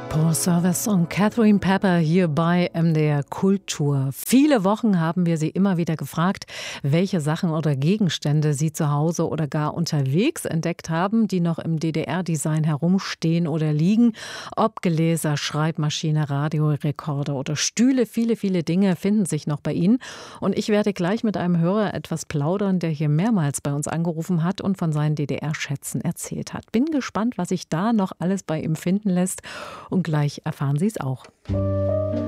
Paul Service und Catherine Pepper hier bei MDR Kultur. Viele Wochen haben wir sie immer wieder gefragt, welche Sachen oder Gegenstände sie zu Hause oder gar unterwegs entdeckt haben, die noch im DDR-Design herumstehen oder liegen. Ob Gläser, Schreibmaschine, Radiorekorder oder Stühle, viele Dinge finden sich noch bei Ihnen. Und ich werde gleich mit einem Hörer etwas plaudern, der hier mehrmals bei uns angerufen hat und von seinen DDR-Schätzen erzählt hat. Bin gespannt, was sich da noch alles bei ihm finden lässt. Und gleich erfahren Sie es auch.